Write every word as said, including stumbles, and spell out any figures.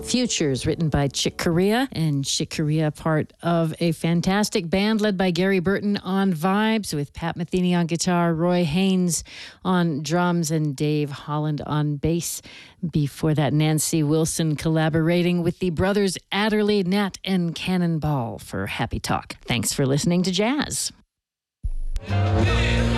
Futures, written by Chick Corea, and Chick Corea, part of a fantastic band led by Gary Burton on vibes, with Pat Metheny on guitar, Roy Haynes on drums, and Dave Holland on bass. Before that, Nancy Wilson collaborating with the brothers Adderley, Nat, and Cannonball for Happy Talk. Thanks for listening to Jazz.